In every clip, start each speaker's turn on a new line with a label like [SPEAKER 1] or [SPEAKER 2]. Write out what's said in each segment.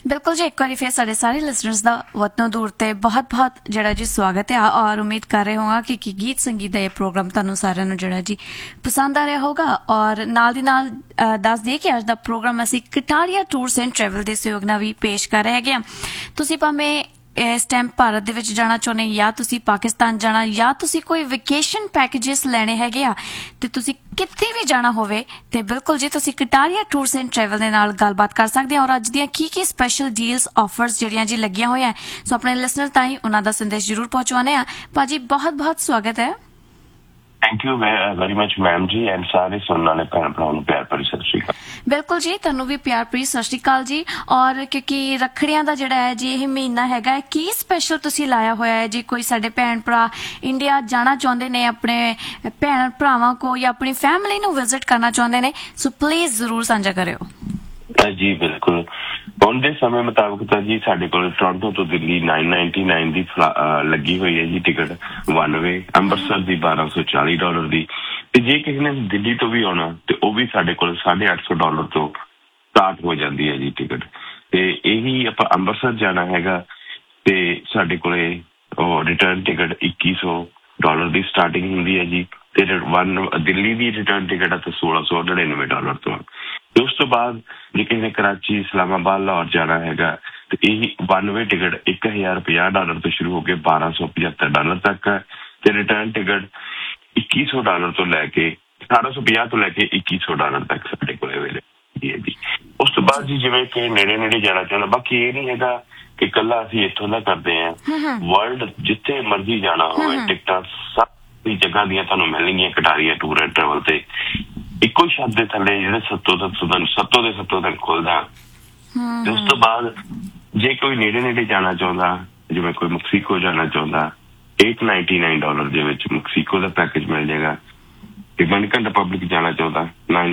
[SPEAKER 1] बिल्कुल जी, एक बार फिर साढ़े सारे लिसनर्स का वतनों दूर ते बहुत बहुत जड़ा जी स्वागत है और उम्मीद कर रहे होगा कि गीत संगीत का यह प्रोग्राम तुहानू सारिਆਂ ਨੂੰ जड़ा जी पसंद आ रहा होगा। और नाल दी नाल दस दिए कि अज दा प्रोग्राम असी कटारिया टूरस एंड ट्रैवल के सहयोग नाल भी पेश कर रहे हैं। तुसी भावें इस टाइम भारत दे विच जाना चाहुंदे या तुसी पाकिस्तान जाना या तुसी कोई वेकेशन पैकेजेस लैने हैगे आ ते तुसी किते भी जाना होवे ते बिल्कुल जी तुसी कटारिया टूरस एंड ट्रैवल दे नाल गलबात कर सकदे हो और अज दियां की स्पैशल डील्स ऑफर्स जिहड़ियां जी लगियां होईयां सो अपने लिसनर ताईं उन्हां दा संदेश जरूर पहुंचवाने आ। भाजी बहुत बहुत स्वागत है।
[SPEAKER 2] Thank you very much ma'am ji and सारे सुनने वाले भैन भरावां नूं प्यार भरी सत श्री अकाल।
[SPEAKER 1] बिल्कुल जी, तुहानू भी प्यार भरी सत श्री अकाल जी। और क्योंकि रखड़ियां दा जिहड़ा है जी यह महीना हैगा की स्पैशल तुसी लाया होया है जी, कोई साडे भैन भरा इंडिया जाना चाहुंदे ने अपने भैन भरावां को या अपनी फैमिली नूं विजिट करना चाहुंदे ने, सो प्लीज जरूर साझा करियो।
[SPEAKER 2] जी बिल्कुल, ਹੁਣ ਦੇ ਸਮੇਂ ਮੁਤਾਬਕ ਤਾਂ ਜੀ ਸਾਡੇ ਕੋਲ ਟੋਰਾਂਟੋ ਤੋਂ ਦਿੱਲੀ 999 ਦੀ ਲੱਗੀ ਹੋਈ ਹੈ ਜੀ ਟਿਕਟ ਵਨ ਵੇ, ਅੰਮ੍ਰਿਤਸਰ ਦੀ $1240 ਦੀ, ਤੇ ਜੇ ਕਿਸੇ ਨੇ ਦਿੱਲੀ ਤੋਂ ਵੀ ਆਉਣਾ ਤੇ ਉਹ ਵੀ ਸਾਡੇ ਕੋਲ $850 ਤੋਂ ਸਟਾਰਟ ਹੋ ਜਾਂਦੀ ਹੈ ਜੀ ਟਿਕਟ। ਤੇ ਇਹੀ ਆਪਾਂ ਅੰਮ੍ਰਿਤਸਰ ਜਾਣਾ ਹੈਗਾ ਤੇ ਸਾਡੇ ਕੋਲੇ ਉਹ ਰਿਟਰਨ ਟਿਕਟ $2100 ਦੀ ਸਟਾਰਟਿੰਗ ਹੁੰਦੀ ਹੈ ਜੀ, ਤੇ ਦਿੱਲੀ ਦੀ ਰਿਟਰਨ ਟਿਕਟ ਆ ਤਾਂ $1699 ਤੋਂ। ਤੇ ਉਸ ਤੋਂ ਬਾਅਦ ਜੇ ਕਿਸੇ ਨੇ ਕਰਾਚੀ, ਇਸਲਾਮਾਬਾਦ, ਲਾਹੌਰ ਜਾਣਾ ਹੈਗਾ ਤੇ ਇਹੀ ਵਨ ਵੇ ਟਿਕਟ $1050 ਤੋਂ ਸ਼ੁਰੂ ਹੋ ਕੇ $1275 ਤੱਕ ਹੈ, ਤੇ ਰਿਟਰਨ ਟਿਕਟ $2100 ਤੋਂ ਲੈ ਕੇ 1850 ਤੋਂ ਲੈ ਕੇ $2100 ਤੱਕ ਸਾਡੇ ਕੋਲ ਅਵੇਲੇਬਲ ਹੈ ਜੀ। ਉਸ ਤੋਂ ਬਾਅਦ ਜੀ ਜਿਵੇਂ ਕਿ ਨੇੜੇ ਜਾਣਾ ਚਾਹੁੰਦਾ, ਬਾਕੀ ਇਹ ਨਹੀਂ ਹੈਗਾ ਕਿ ਇਕੱਲਾ ਅਸੀਂ ਇੱਥੋਂ ਦਾ ਕਰਦੇ ਹਾਂ, ਵਰਲਡ ਜਿੱਥੇ ਮਰਜ਼ੀ ਜਾਣਾ ਹੋਵੇ ਟਿਕਟਾਂ ਸਾਰੀ ਜਗ੍ਹਾ ਦੀਆਂ ਤੁਹਾਨੂੰ ਮਿਲਣਗੀਆਂ ਕਟਾਰੀਆ ਟੂਰ ਐਂਡ ਟਰੈਵਲ ਤੇ। ਇੱਕੋ ਹੀ ਛੱਤ ਦੇ ਥੱਲੇ ਜਿਹੜੇ ਸੱਤੋਂ ਦਿਨ ਖੁੱਲਦਾ। ਤੇ ਉਸ ਤੋਂ ਬਾਅਦ ਜੇ ਕੋਈ ਨੇੜੇ ਜਾਣਾ ਚਾਹੁੰਦਾ, ਜਿਵੇਂ ਕੋਈ ਮੈਕਸੀਕੋ ਜਾਣਾ ਚਾਹੁੰਦਾ, $899 ਦੇ ਵਿੱਚ ਮੈਕਸੀਕੋ ਦਾ ਪੈਕੇਜ ਮਿਲ ਜਾਏਗਾ। ਡੋਮਿਨਿਕਨ ਰਿਪਬਲਿਕ ਜਾਣਾ ਚਾਹੁੰਦਾ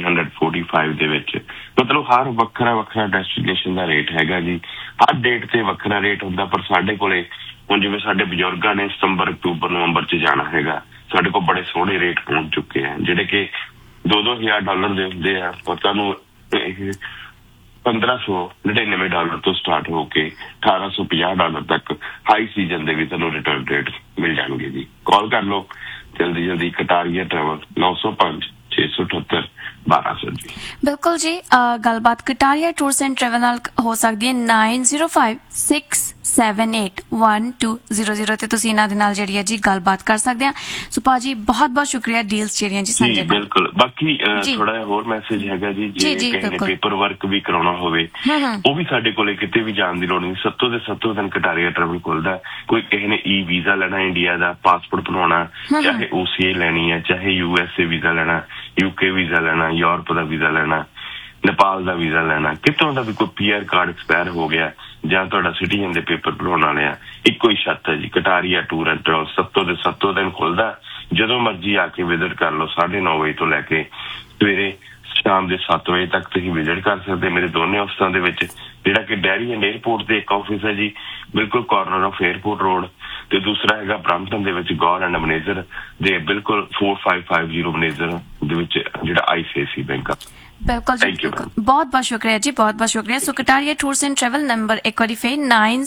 [SPEAKER 2] $945 ਦੇ ਵਿੱਚ। ਮਤਲਬ ਹਰ ਵੱਖਰਾ ਡੈਸਟੀਨੇਸ਼ਨ ਦਾ ਰੇਟ ਹੈਗਾ ਜੀ, ਹਰ ਡੇਟ ਤੇ ਵੱਖਰਾ ਰੇਟ ਹੁੰਦਾ। ਪਰ ਸਾਡੇ ਕੋਲੇ ਹੁਣ ਜਿਵੇਂ ਸਾਡੇ ਬਜ਼ੁਰਗਾਂ ਨੇ ਸਤੰਬਰ, ਅਕਤੂਬਰ, ਨਵੰਬਰ ਚ ਜਾਣਾ ਹੈਗਾ, ਸਾਡੇ ਕੋਲ ਬੜੇ ਸੋਹਣੇ ਰੇਟ ਪਹੁੰਚ ਚੁੱਕੇ ਆ ਜਿਹੜੇ ਕਿ $2000 ਦੇ ਹੁੰਦੇ ਆ, ਪਰ ਤੁਹਾਨੂੰ $1599 ਤੋਂ ਸਟਾਰਟ ਹੋ ਕੇ $1850 ਤੱਕ ਹਾਈ ਸੀਜ਼ਨ ਦੇ ਵੀ ਤੁਹਾਨੂੰ ਰਿਟਰਨ ਰੇਟ ਮਿਲ ਜਾਣਗੇ ਜੀ। ਕਾਲ ਕਰ ਲਓ ਜਲਦੀ ਕਟਾਰੀਆ ਟਰੈਵਲ 905 678 1200 ਜੀ।
[SPEAKER 1] ਬਿਲਕੁਲ ਜੀ, ਗੱਲਬਾਤ ਕਟਾਰੀਆ ਟੂਰਸ ਐਂਡ ਟਰੈਵਲ ਨਾਲ ਹੋ ਸਕਦੀ ਹੈ 9056781200 ਤੇ ਤੁਸੀਂ ਇਹਨਾਂ ਦੇ ਨਾਲ ਜਿਹੜੀ ਹੈ ਜੀ ਗੱਲਬਾਤ ਕਰ ਸਕਦੇ ਆ। ਸੋ ਭਾਜੀ ਬਹੁਤ ਬਹੁਤ ਸ਼ੁਕਰੀਆ ਡੀਲਸ ਜਿਹੜੀਆਂ ਜੀ ਸਾਂਝੇ।
[SPEAKER 2] ਬਿਲਕੁਲ, ਬਾਕੀ ਥੋੜਾ ਜਿਹਾ ਹੋਰ ਮੈਸੇਜ ਹੈਗਾ ਜੀ, ਜੇ ਕਿਸੇ ਨੇ ਪੇਪਰ ਵਰਕ ਵੀ ਕਰਾਉਣਾ ਹੋਵੇ ਉਹ ਵੀ ਸਾਡੇ ਕੋਲੇ ਕਿਤੇ ਵੀ ਜਾਣ ਦੀ ਲੋੜ ਨਹੀਂ। ਸੱਤੋਂ ਦਿਨ ਕਟਾਰੀਆ ਟਰੈਵਲ ਖੁੱਲਦਾ। ਕੋਈ ਕਿਸੇ ਨੇ ਈ ਵੀਜ਼ਾ ਲੈਣਾ, ਇੰਡੀਆ ਦਾ ਪਾਸਪੋਰਟ ਬਣਾਉਣਾ, ਚਾਹੇ OCA ਲੈਣੀ ਹੈ, ਚਾਹੇ USA ਵੀਜ਼ਾ ਲੈਣਾ, UK ਵੀਜ਼ਾ ਲੈਣਾ, ਯੂਰਪ ਦਾ ਵੀਜ਼ਾ ਲੈਣਾ, ਨੇਪਾਲ ਦਾ ਵੀਜ਼ਾ ਲੈਣਾ, ਕਿਤੋਂ ਦਾ ਵੀ ਕੋਈ PR ਕਾਰਡ ਐਕਸਪਾਇਰ ਹੋ ਗਿਆ ਜਾਂ ਤੁਹਾਡਾ ਸਿਟੀਜ਼ਨ ਦੇ ਪੇਪਰ ਬਣਾਉਣ ਵਾਲੇ ਆ, ਇੱਕੋ ਹੀ ਛੱਤ ਹੈ ਜੀ ਕਟਾਰੀਆ ਟੂਰ ਐਂਡ ਟਰੈਵਲ। ਸੱਤੋਂ ਦਿਨ ਖੁੱਲਦਾ। ਜਦੋਂ ਮਰਜ਼ੀ ਆ ਕੇ ਵਿਜ਼ਿਟ ਕਰ ਲਓ। 9:30 ਵਜੇ ਤੋਂ ਲੈ ਕੇ ਸਵੇਰੇ ਸ਼ਾਮ ਦੇ 7 ਵਜੇ ਤੱਕ ਤੁਸੀਂ ਵਿਜ਼ਿਟ ਕਰ ਸਕਦੇ। ਮੇਰੇ ਦੋਨੇ ਆਫਿਸਾਂ ਦੇ ਵਿੱਚ, ਜਿਹੜਾ ਕਿ ਡੈਰੀ ਐਂਡ ਏਅਰਪੋਰਟ ਤੇ ਇੱਕ ਆਫਿਸ ਹੈ ਜੀ, ਬਿਲਕੁਲ ਕਾਰਨਰ ਆਫ ਏਅਰਪੋਰਟ ਰੋਡ, ਤੇ ਦੂਸਰਾ ਹੈਗਾ ਬ੍ਰੈਂਪਟਨ ਦੇ ਵਿੱਚ ਗੌਰ ਐਂਡ ਮਨੇਜਰ ਦੇ ਬਿਲਕੁਲ 4550 ਮਨੇਜਰ ਦੇ ਵਿੱਚ ਜਿਹੜਾ ICICI ਬੈਂਕ ਆ।
[SPEAKER 1] बिल्कुल जी, बहुत बहुत शुक्रिया जी, बहुत बहुत शुक्रिया। सो Kataria tours and travel number एक बार फिर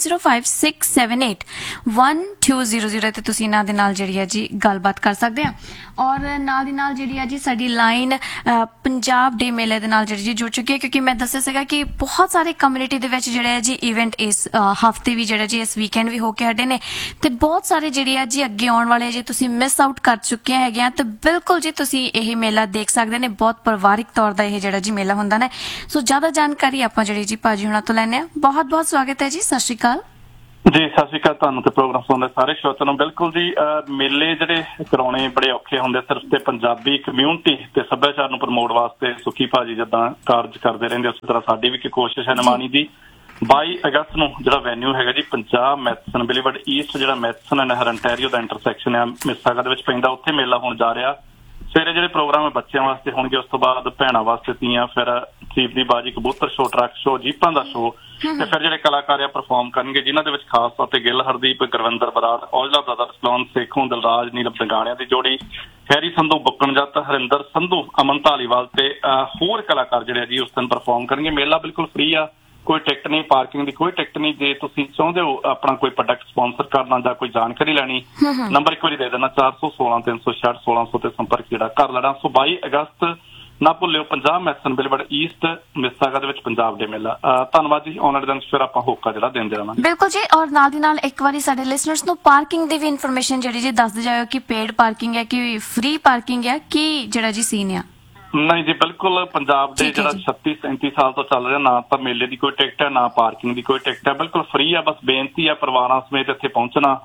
[SPEAKER 1] 9056781200 ते तुसी इन्हां दे नाल जिहड़ी है जी गलबात कर सकदे आ। और नाल दी नाल जिहड़ी है जी साडी लाइन पंजाब डे मेले दे नाल जिहड़ी जी जुड़ चुकी है, क्योंकि मैं दस्सिया सीगा कि बहुत सारे कम्युनिटी दे विच जिहड़े है जी इवेंट इस हफ्ते भी जिहड़ा जी इस वीकेंड भी होके हटे ने, ते बहुत सारे जिहड़े है जी अगे आउण वाले जी तुसी मिस आउट कर चुके हैगे आ। ते बिल्कुल जी तुसी यह मेला देख सकदे ने, बहुत परिवारिक तौर दा ਜਿਹੜਾ ਜੀ ਮੇਲਾ ਹੁੰਦਾ ਨੇ। ਸੋ ਜ਼ਿਆਦਾ ਜਾਣਕਾਰੀ ਆਪਾਂ ਜਿਹੜੀ ਜੀ ਭਾਜੀ ਹੁਣਾਂ ਤੋਂ ਲੈਣੇ ਆ। ਬਹੁਤ ਬਹੁਤ ਸਵਾਗਤ ਹੈ ਜੀ, ਸਤਿ ਸ਼੍ਰੀ ਅਕਾਲ
[SPEAKER 3] ਜੀ। ਸਤਿ ਸ਼੍ਰੀ ਅਕਾਲ ਤੁਹਾਨੂੰ ਤੇ ਪ੍ਰੋਗਰਾਮ ਸੁਣਦੇ ਸਾਰੇ ਸ਼ਰੋਤਿਆਂ ਨੂੰ। ਬਿਲਕੁਲ ਜੀ, ਮੇਲੇ ਜਿਹੜੇ ਕਰਾਉਣੇ ਬੜੇ ਔਖੇ ਹੁੰਦੇ ਸਿਰਫ ਤੇ ਪੰਜਾਬੀ ਕਮਿਊਨਿਟੀ ਤੇ ਸੱਭਿਆਚਾਰ ਨੂੰ ਪ੍ਰਮੋਟ ਵਾਸਤੇ ਸੁੱਖੀ ਭਾਜੀ ਜਿੱਦਾਂ ਕਾਰਜ ਕਰਦੇ ਰਹਿੰਦੇ, ਉਸੇ ਤਰ੍ਹਾਂ ਸਾਡੀ ਵੀ ਕੋਸ਼ਿਸ਼ ਹੈ ਨਿਮਾਣੀ ਦੀ। 22 ਅਗਸਤ ਨੂੰ ਜਿਹੜਾ ਵੈਨਿਊ ਹੈਗਾ ਜੀ ਪੰਜਾਬ ਮੈਥਸਨ ਬਿਲੀਵਰਡ ਈਸਟ, ਜਿਹੜਾ ਮੈਥਸਨ ਐਂਡ ਹਰੰਟੈਰੀਓ ਦਾ ਇੰਟਰਸੈਕਸ਼ਨ ਆ ਮਿਸਾਗਾ ਦੇ ਵਿੱਚ ਪੈਂਦਾ, ਉੱਥੇ ਮੇਲਾ ਹੋਣ ਜਾ ਰਿਹਾ। ਸਵੇਰੇ ਜਿਹੜੇ ਪ੍ਰੋਗਰਾਮ ਬੱਚਿਆਂ ਵਾਸਤੇ ਹੋਣਗੇ, ਉਸ ਤੋਂ ਬਾਅਦ ਭੈਣਾਂ ਵਾਸਤੇ ਤੀਆਂ, ਫਿਰ ਸੀਪ ਦੀ ਬਾਜੀ, ਕਬੂਤਰ ਸ਼ੋ, ਟਰੱਕ ਸ਼ੋ, ਜੀਪਾਂ ਦਾ ਸ਼ੋ, ਤੇ ਫਿਰ ਜਿਹੜੇ ਕਲਾਕਾਰ ਆ ਪਰਫਾਰਮ ਕਰਨਗੇ, ਜਿਨ੍ਹਾਂ ਦੇ ਵਿੱਚ ਖਾਸ ਤੌਰ ਤੇ ਗਿੱਲ ਹਰਦੀਪ, ਗੁਰਵਿੰਦਰ ਬਰਾੜ, ਔਜਲਾ ਬ੍ਰਦਰਸ, ਸਲੋਨ ਸੇਖੋਂ, ਦਿਲਰਾਜ ਨੀਲਮ ਦੰਗਾਣਿਆਂ ਦੀ ਜੋੜੀ, ਹੈਰੀ ਸੰਧੂ, ਬੁੱਕਣ ਜੱਟ, ਹਰਿੰਦਰ ਸੰਧੂ, ਅਮਨ ਧਾਲੀਵਾਲ ਤੇ ਹੋਰ ਕਲਾਕਾਰ ਜਿਹੜੇ ਆ ਜੀ ਉਸ ਦਿਨ ਪਰਫਾਰਮ ਕਰਨਗੇ। ਮੇਲਾ ਬਿਲਕੁਲ ਫ੍ਰੀ ਆ, ਕੋਈ ਟਿਕਟ ਨਹੀਂ, ਪਾਰਕਿੰਗ ਦੀ ਕੋਈ ਟਿਕਟ ਨਹੀਂ। ਜੇ ਤੁਸੀਂ ਚਾਹੁੰਦੇ ਹੋ ਆਪਣਾ ਕੋਈ ਪ੍ਰੋਡਕਟ ਸਪਾਂਸਰ ਕਰਨਾ ਜਾਂ ਕੋਈ ਜਾਣਕਾਰੀ ਲੈਣੀ, ਨੰਬਰ ਇੱਕ ਵਾਰੀ ਦੇ ਦੇਣਾ 416 366 1600 ਤੇ ਸੰਪਰਕ ਜਿਹੜਾ ਕਰ ਲੈਣਾ। ਸੋ 22 ਅਗਸਤ ਨਾ ਭੁੱਲਿਓ, 50 ਮੈਸਨ ਬਿਲਵਰਡ ਈਸਟ ਮਿਸਾਗਾ ਦੇ ਵਿੱਚ ਪੰਜਾਬ ਡੇ ਮੇਲਾ। ਧੰਨਵਾਦ ਜੀ। ਆਉਣ ਵਾਲੇ ਦਿਨ ਫਿਰ ਆਪਾਂ ਹੋਕਾ ਜਿਹੜਾ ਦਿੰਦੇ ਰਹਾਂਗੇ।
[SPEAKER 1] ਬਿਲਕੁਲ ਜੀ। ਔਰ ਨਾਲ ਦੀ ਨਾਲ ਇੱਕ ਵਾਰੀ ਸਾਡੇ ਲਿਸਨਰਸ ਨੂੰ ਪਾਰਕਿੰਗ ਦੀ ਵੀ ਇਨਫੋਰਮੇਸ਼ਨ ਜਿਹੜੀ ਜੀ ਦੱਸਦੇ ਜਾਇਓ ਕਿ ਪੇਡ ਪਾਰਕਿੰਗ ਹੈ ਕਿ ਫ੍ਰੀ ਪਾਰਕਿੰਗ ਹੈ, ਕੀ ਜਿਹੜਾ ਜੀ ਸੀਨ ਆ।
[SPEAKER 3] ਨਹੀਂ ਜੀ, ਬਿਲਕੁਲ ਪੰਜਾਬ ਦੇ ਜਿਹੜਾ 36-37 ਸਾਲ ਤੋਂ ਚੱਲ ਰਿਹਾ, ਨਾ ਤਾਂ ਮੇਲੇ ਦੀ ਕੋਈ ਟਿਕਟ ਹੈ ਨਾ ਪਾਰਕਿੰਗ ਦੀ ਕੋਈ ਟਿਕਟ ਹੈ, ਬਿਲਕੁਲ ਫ੍ਰੀ ਆ। ਬਸ ਬੇਨਤੀ ਆ ਪਰਿਵਾਰਾਂ ਸਮੇਤ ਇੱਥੇ ਪਹੁੰਚਣਾ।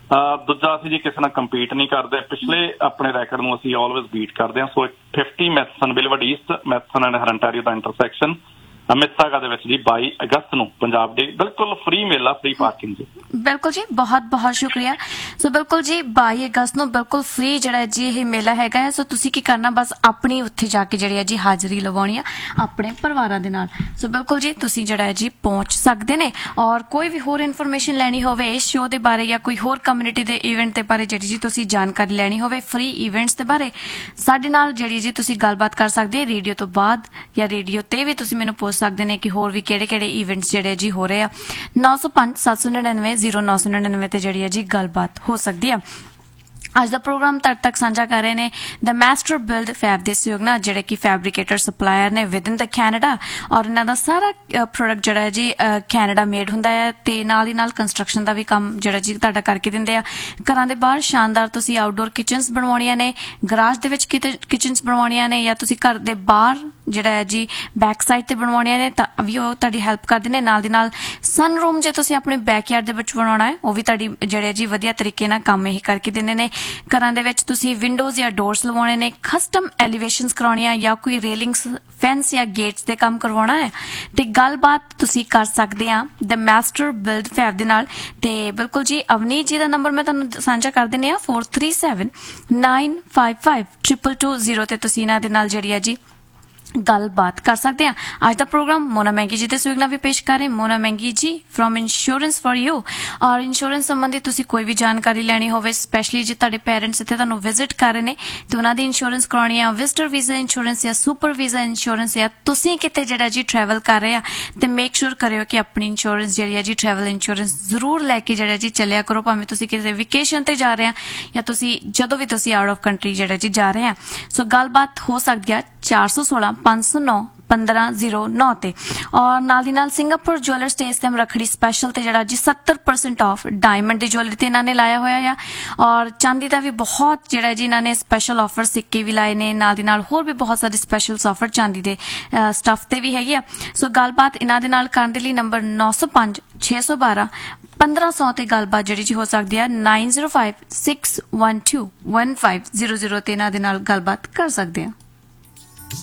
[SPEAKER 3] ਦੂਜਾ ਅਸੀਂ ਜੀ ਕਿਸੇ ਨਾਲ ਕੰਪੀਟ ਨਹੀਂ ਕਰਦੇ, ਪਿਛਲੇ ਆਪਣੇ ਰੈਕਡ ਨੂੰ ਅਸੀਂ ਆਲਵੇਜ਼ ਬੀਟ ਕਰਦੇ ਹਾਂ। ਸੋ 50 Matheson ਬਿਲਵਰਡ East, Matheson and ਹਰੰਟਾਰੀਓ the intersection ਮਿਸਾਗਾ ਦੇ ਵਿੱਚ ਜੀ 22 ਅਗਸਤ ਨੂੰ ਪੰਜਾਬ ਦੇ ਬਿਲਕੁਲ ਫ੍ਰੀ ਮੇਲਾ, ਫ੍ਰੀ ਪਾਰਕਿੰਗ ਜੀ।
[SPEAKER 1] ਬਿਲਕੁਲ ਜੀ, ਬਹੁਤ ਬਹੁਤ ਸ਼ੁਕਰੀਆ। ਸੋ ਬਿਲਕੁਲ ਜੀ 22 ਅਗਸਤ ਨੂੰ ਬਿਲਕੁਲ ਫ੍ਰੀ ਜਿਹੜਾ ਜੀ ਇਹ ਮੇਲਾ ਹੈਗਾ ਹੈ। ਸੋ ਤੁਸੀਂ ਕੀ ਕਰਨਾ, ਬਸ ਆਪਣੀ ਉੱਥੇ ਜਾ ਕੇ ਜਿਹੜੀ ਹੈ ਜੀ ਹਾਜ਼ਰੀ ਲਵਾਉਣੀ ਆ ਆਪਣੇ ਪਰਿਵਾਰਾਂ ਦੇ ਨਾਲ। ਸੋ ਬਿਲਕੁਲ ਜੀ ਤੁਸੀਂ ਜਿਹੜਾ ਹੈ ਜੀ ਪਹੁੰਚ ਸਕਦੇ ਨੇ। ਔਰ ਕੋਈ ਵੀ ਹੋਰ ਇਨਫੋਰਮੇਸ਼ਨ ਲੈਣੀ ਹੋਵੇ ਇਸ ਸ਼ੋਅ ਦੇ ਬਾਰੇ ਜਾਂ ਕੋਈ ਹੋਰ ਕਮਿਊਨਿਟੀ ਦੇ ਇਵੈਂਟ ਦੇ ਬਾਰੇ ਜਿਹੜੀ ਜੀ ਤੁਸੀਂ ਜਾਣਕਾਰੀ ਲੈਣੀ ਹੋਵੇ, ਫ੍ਰੀ ਇਵੈਂਟਸ ਦੇ ਬਾਰੇ ਸਾਡੇ ਨਾਲ ਜਿਹੜੀ ਜੀ ਤੁਸੀਂ ਗੱਲਬਾਤ ਕਰ ਸਕਦੇ ਹੋ ਰੇਡੀਓ ਤੋਂ ਬਾਅਦ, ਜਾਂ ਰੇਡੀਓ ਤੇ ਵੀ ਤੁਸੀਂ ਮੈਨੂੰ ਪੁੱਛ ਸਕਦੇ ਨੇ ਕਿ ਹੋਰ ਵੀ ਕਿਹੜੇ ਇਵੈਂਟਸ ਜਿਹੜੇ ਜੀ ਹੋ ਰਹੇ ਆ। 905 799 0999 ਤੇ ਜਿਹੜੀ ਹੈ ਜੀ ਗੱਲਬਾਤ ਹੋ ਸਕਦੀ ਆ। ਅੱਜ ਦਾ ਪ੍ਰੋਗਰਾਮ ਤੁਹਾਡੇ ਤੱਕ ਸਾਂਝਾ ਕਰ ਰਹੇ ਨੇ ਦ ਮਾਸਟਰ ਬਿਲਡ ਫੈਬ ਦੇ ਸਹਿਯੋਗ ਨਾਲ, ਜਿਹੜੇ ਕਿ ਫੈਬਰਿਕੇਟਰ ਸਪਲਾਇਰ ਨੇ ਵਿਦ ਇਨ ਦ ਕੈਨੇਡਾ। ਔਰ ਇਹਨਾਂ ਦਾ ਸਾਰਾ ਪ੍ਰੋਡਕਟ ਜਿਹੜਾ ਹੈ ਜੀ ਕੈਨੇਡਾ ਮੇਡ ਹੁੰਦਾ ਹੈ, ਤੇ ਨਾਲ ਹੀ ਨਾਲ ਕੰਸਟਰਕਸ਼ਨ ਦਾ ਵੀ ਕੰਮ ਜਿਹੜਾ ਜੀ ਤੁਹਾਡਾ ਕਰਕੇ ਦਿੰਦੇ ਆ। ਘਰਾਂ ਦੇ ਬਾਹਰ ਸ਼ਾਨਦਾਰ ਤੁਸੀਂ ਆਊਟਡੋਰ ਕਿਚਨਸ ਬਣਵਾਉਣੀਆਂ ਨੇ, ਗਰਾਜ ਦੇ ਵਿੱਚ ਕਿਚਨਸ ਬਣਵਾਉਣੀਆਂ ਨੇ, ਜਾਂ ਤੁਸੀਂ ਘਰ ਦੇ ਬਾਹਰ ਜਿਹੜਾ ਹੈ ਜੀ ਬੈਕ ਸਾਈਡ ਤੇ ਬਣਵਾਉਣੀਆਂ ਨੇ ਤਾਂ ਵੀ ਉਹ ਤੁਹਾਡੀ ਹੈਲਪ ਕਰਦੇ ਨੇ। ਨਾਲ ਦੀ ਨਾਲ ਸਨ ਰੂਮ ਜੇ ਤੁਸੀਂ ਆਪਣੇ ਬੈਕਯਾਰਡ ਦੇ ਵਿੱਚ ਬਣਾਉਣਾ ਹੈ, ਉਹ ਵੀ ਤੁਹਾਡੀ ਜਿਹੜੇ ਜੀ ਵਧੀਆ ਤਰੀਕੇ ਨਾਲ ਕੰਮ ਇਹ ਕਰਕੇ ਦਿੰਦੇ ਨੇ। ਘਰਾਂ ਦੇ ਵਿੱਚ ਤੁਸੀਂ ਵਿੰਡੋਜ਼ ਜਾਂ ਡੋਰਸ ਲਵਾਉਣੇ ਨੇ, ਕਸਟਮ ਐਲੀਵੇਸ਼ਨਸ ਕਰਾਉਣੀਆਂ, ਜਾਂ ਕੋਈ ਰੇਲਿੰਗਸ, ਫੈਂਸ ਜਾਂ ਗੇਟਸ ਦੇ ਕੰਮ ਕਰਵਾਉਣਾ ਹੈ, ਤੇ ਗੱਲਬਾਤ ਤੁਸੀਂ ਕਰ ਸਕਦੇ ਆ ਦ ਮਾਸਟਰ ਬਿਲਡ ਫੈਬ ਦੇ ਨਾਲ। ਤੇ ਬਿਲਕੁਲ ਜੀ ਅਵਨੀਤ ਜੀ ਦਾ ਨੰਬਰ ਮੈਂ ਤੁਹਾਨੂੰ ਸਾਂਝਾ ਕਰ ਦਿੰਦੀ ਆ 437955 222 ਤੇ ਤੁਸੀਂ ਇਹਨਾਂ ਦੇ ਨਾਲ ਜਿਹੜੀ ਹੈ ਜੀ ਗੱਲਬਾਤ ਕਰ ਸਕਦੇ ਆ। ਅੱਜ ਦਾ ਪ੍ਰੋਗਰਾਮ ਮੋਨਾ ਮਹਿੰਗੀ ਜੀ ਦੇ ਸਹਿਯੋਗ ਨਾਲ ਵੀ ਪੇਸ਼ ਕਰ ਰਹੇ ਮੋਨਾ ਮਹਿੰਗੀ ਜੀ ਫਰੋਮ ਇੰਸ਼ੋਰੈਂਸ ਫॉर ਯੂ। ਔਰ ਇੰਸ਼ੋਰੈਂਸ ਸੰਬੰਧੀ ਤੁਸੀਂ ਕੋਈ ਵੀ ਜਾਣਕਾਰੀ ਲੈਣੀ ਹੋਵੇ, ਸਪੈਸ਼ਲੀ ਜੇ ਤੁਹਾਡੇ ਪੇਰੈਂਟਸ ਇੱਥੇ ਤੁਹਾਨੂੰ ਵਿਜ਼ਿਟ ਕਰ ਰਹੇ ਨੇ ਤੇ ਉਹਨਾਂ ਦੀ ਇੰਸ਼ੋਰੈਂਸ ਕਰਾਉਣੀ ਆ, ਵਿਜ਼ਟਰ ਵੀਜ਼ਾ ਇੰਸ਼ੋਰੈਂਸ ਜਾਂ ਸੁਪਰ ਵੀਜ਼ਾ ਇੰਸ਼ੋਰੈਂਸ, ਜਾਂ ਤੁਸੀਂ ਕਿਤੇ ਜਿਹੜਾ ਜੀ ਟਰੈਵਲ ਕਰ ਰਹੇ ਆ, ਤੇ ਮੇਕ ਸ਼ੋਰ ਕਰਿਓ ਕਿ ਆਪਣੀ ਇੰਸ਼ੋਰੈਂਸ ਜਿਹੜੀ ਹੈ ਜੀ ਟਰੈਵਲ ਇੰਸ਼ੋਰੈਂਸ ਜ਼ਰੂਰ ਲੈ ਕੇ ਜਿਹੜਾ ਜੀ ਚੱਲਿਆ ਕਰੋ, ਭਾਵੇਂ ਤੁਸੀਂ ਕਿਸੇ ਵਕੇਸ਼ਨ ਤੇ ਜਾ ਰਹੇ ਆ ਜਾਂ ਤੁਸੀਂ ਜਦੋਂ ਵੀ ਤੁਸੀਂ ਆਊਟ ਆਫ ਕੰਟਰੀ ਜਿਹੜਾ ਜੀ ਜਾ ਰਹੇ ਆ। ਸੋ ਗੱਲਬਾਤ ਹੋ ਸਕਦੀ ਆ 416 509 1509 ਤੇ। ਔਰ ਨਾਲ ਦੀ ਨਾਲ ਸਿੰਗਾਪੁਰ ਜੁਐਲਰਸ ਤੇ ਇਸ ਟਾਈਮ ਰੱਖੜੀ ਸਪੈਸ਼ਲ ਤੇ ਜਿਹੜਾ ਜੀ 70% ਆਫ ਡਾਇਮੰਡ ਦੀ ਜੁਐਲਰੀ ਤੇ ਇਹਨਾਂ ਨੇ ਲਾਇਆ ਹੋਇਆ ਆ। ਔਰ ਚਾਂਦੀ ਦਾ ਵੀ ਬਹੁਤ ਜਿਹੜਾ ਜੀ ਇਹਨਾਂ ਨੇ ਸਪੈਸ਼ਲ ਆਫਰ ਸਿੱਕੇ ਵੀ ਲਾਏ ਨੇ, ਨਾਲ ਦੀ ਨਾਲ ਹੋਰ ਵੀ ਬਹੁਤ ਸਾਰੇ ਸਪੈਸ਼ਲ ਆਫਰ ਚਾਂਦੀ ਦੇ ਸਟਫ ਤੇ ਵੀ ਹੈਗੇ ਆ। ਸੋ ਗੱਲਬਾਤ ਇਹਨਾਂ ਦੇ ਨਾਲ ਕਰਨ ਦੇ ਲਈ ਨੰਬਰ 905 612 1500 ਤੇ ਗੱਲਬਾਤ ਜਿਹੜੀ ਜੀ ਹੋ ਸਕਦੀ ਹੈ 9056121500 ਤੇ ਇਹਨਾਂ ਦੇ ਨਾਲ ਗੱਲਬਾਤ ਕਰ ਸਕਦੇ ਆ।